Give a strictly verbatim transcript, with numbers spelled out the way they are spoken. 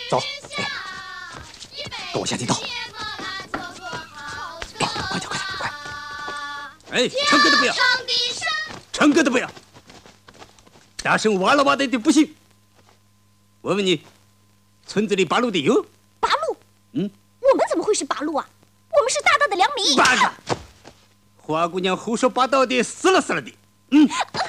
走，哎，跟我下地道。哎，快点，快点，快！哎，唱歌的不要，唱歌的不要，大声哇啦哇的就不行。我问你，村子里八路的有？ 八路？ 嗯， 我们怎么会是八路啊？我们是大大的两米。 八个。花姑娘胡说八道的，死了死了的。嗯。